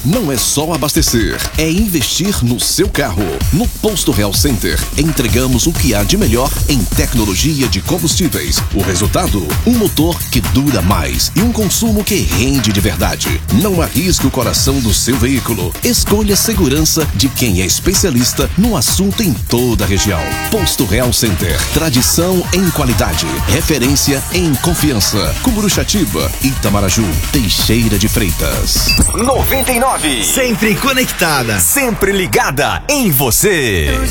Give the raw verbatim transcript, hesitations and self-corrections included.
não é só abastecer, é investir no seu carro. No Posto Real Center, entregamos o que há de melhor em tecnologia de combustíveis. O resultado? Um motor que dura mais e um consumo que rende de verdade. Não arrisque o coração do seu veículo. Escolha a segurança de quem é especialista no assunto em toda a região. Posto Real Center. Tradição em qualidade. Referência em confiança. Cumuruxatiba, Itamaraju, Teixeira de Freitas. noventa e nove. Sempre conectada. Sempre ligada em você.